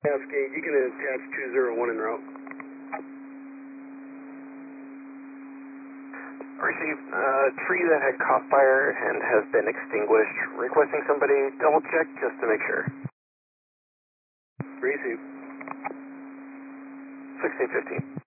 Cascade, you can attach 201 en route. Received tree that had caught fire and has been extinguished. Requesting somebody double check just to make sure. Received. 1615.